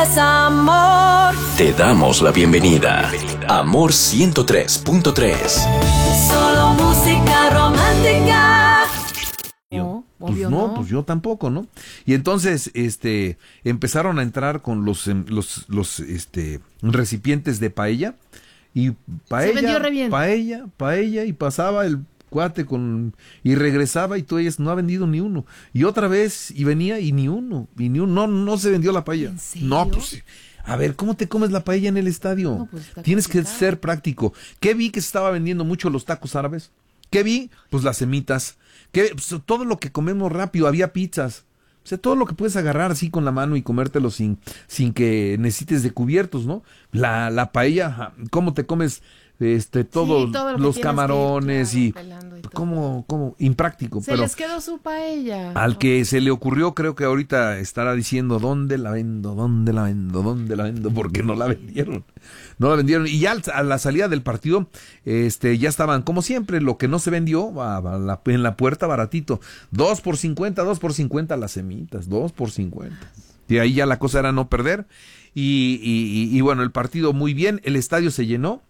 Amor. Te damos la bienvenida. Amor 103.3. Solo música romántica. Pues yo tampoco, ¿no? Y entonces, empezaron a entrar con los recipientes de paella y Se vendió re bien. paella y pasaba el cuate y regresaba y tú ellas no ha vendido ni uno. Y otra vez y venía y ni uno, no se vendió la paella. ¿En serio? No, pues a ver, ¿cómo te comes la paella en el estadio? No, pues, tienes que complicado. ser práctico. ¿Qué vi que se estaba vendiendo mucho los tacos árabes? ¿Qué vi? Pues las semitas. Pues, todo lo que comemos rápido, había pizzas. O sea, todo lo que puedes agarrar así con la mano y comértelo sin que necesites de cubiertos, ¿no? La paella, ¿cómo te comes todos Sí, todo lo que los tienes camarones que, y claro, pelando y todo. ¿Cómo? Impráctico. Se pero les quedó su paella. al que se le ocurrió, creo que ahorita estará diciendo, ¿dónde la vendo? Porque no la vendieron. No la vendieron. Y ya a la salida del partido, ya estaban, como siempre, lo que no se vendió, en la puerta baratito. 2 por 50 las semitas, 2 por 50. Y ahí ya la cosa era no perder. Y bueno, el partido muy bien, el estadio se llenó.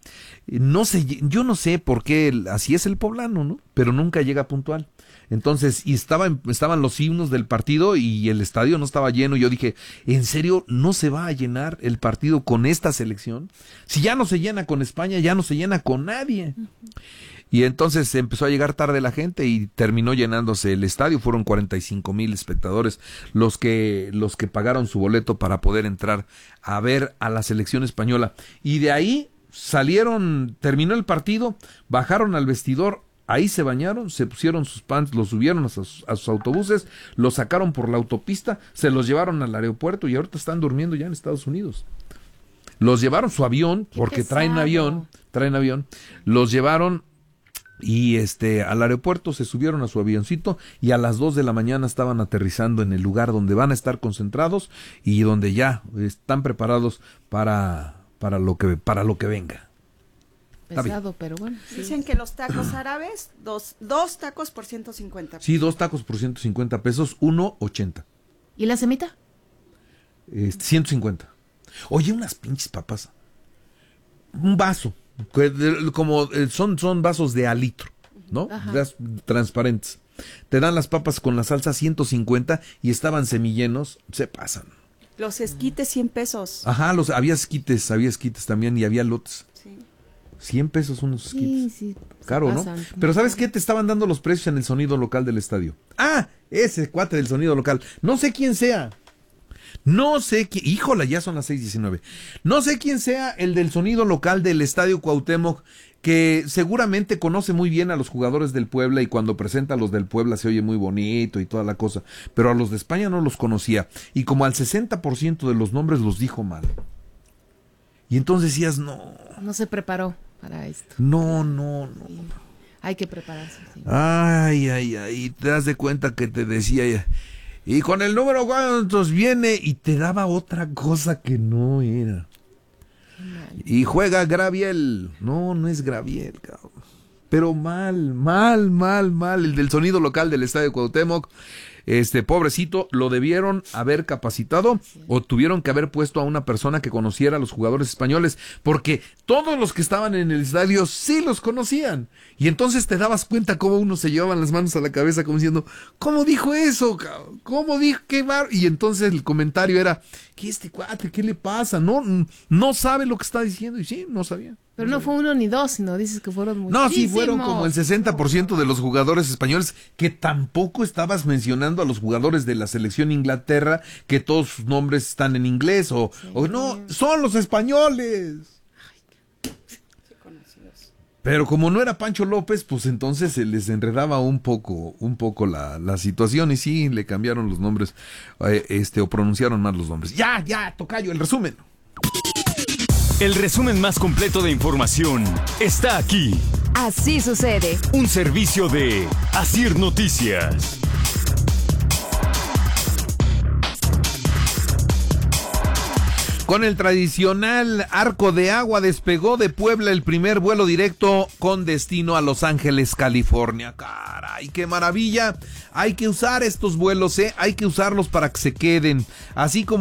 Yo no sé por qué así es el poblano, ¿no? Pero nunca llega puntual. Entonces, estaban los himnos del partido y el estadio no estaba lleno. Yo dije, ¿en serio no se va a llenar el partido con esta selección? Si ya no se llena con España, ya no se llena con nadie. Y entonces empezó a llegar tarde la gente y terminó llenándose el estadio. Fueron 45,000 espectadores los que pagaron su boleto para poder entrar a ver a la selección española. Y de ahí terminó el partido, bajaron al vestidor, ahí se bañaron, se pusieron sus pants, los subieron a sus autobuses, los sacaron por la autopista, se los llevaron al aeropuerto y ahorita están durmiendo ya en Estados Unidos. Los llevaron su avión, porque traen avión, los llevaron y al aeropuerto, se subieron a su avioncito y a las 2 de la mañana estaban aterrizando en el lugar donde van a estar concentrados y donde ya están preparados para lo que venga. Pesado, pero bueno. Sí. Dicen que los tacos árabes, dos tacos por 150 pesos. Sí, 2 tacos por 150 pesos, 1.80. ¿Y la semita? 150. Oye, unas pinches papas. Un vaso, son vasos de a litro, ¿no? Transparentes. Te dan las papas con la salsa 150 y estaban semillenos, se pasan. Los esquites 100 pesos. Ajá, había esquites también y había lotes. Sí. 100 pesos unos esquites. Sí. Caro, ¿no? Pero ¿sabes qué? Te estaban dando los precios en el sonido local del estadio. Ah, ese cuate del sonido local. No sé quién sea. Híjola, ya son las 6:19. No sé quién sea el del sonido local del Estadio Cuauhtémoc, que seguramente conoce muy bien a los jugadores del Puebla y cuando presenta a los del Puebla se oye muy bonito y toda la cosa, pero a los de España no los conocía y como al 60% de los nombres los dijo mal. Y entonces decías, no se preparó para esto. No. Sí. Hay que prepararse. Sí. Ay, te das de cuenta que te decía, y con el número cuántos viene, y te daba otra cosa que no era. Y juega Graviel. No es Graviel, cabrón. Pero mal. El del sonido local del Estadio Cuauhtémoc. Pobrecito, lo debieron haber capacitado o tuvieron que haber puesto a una persona que conociera a los jugadores españoles, porque todos los que estaban en el estadio sí los conocían. Y entonces te dabas cuenta cómo unos se llevaban las manos a la cabeza como diciendo, ¿cómo dijo eso, cabrón? ¿Cómo dijo? ¿Qué bar? Y entonces el comentario era, ¿qué cuate? ¿Qué le pasa? No sabe lo que está diciendo. Y sí, no sabía. Pero no fue uno ni dos, sino dices que fueron muchísimos. No, sí, fueron como el 60% de los jugadores españoles, que tampoco estabas mencionando a los jugadores de la selección Inglaterra, que todos sus nombres están en inglés, o no, son los españoles. Pero como no era Pancho López, pues entonces se les enredaba un poco la situación y sí, le cambiaron los nombres, o pronunciaron mal los nombres. Ya, tocayo, el resumen. El resumen más completo de información está aquí. Así sucede. Un servicio de Asir Noticias. Con el tradicional arco de agua despegó de Puebla el primer vuelo directo con destino a Los Ángeles, California. Caray, qué maravilla. Hay que usar estos vuelos, hay que usarlos para que se queden. Así como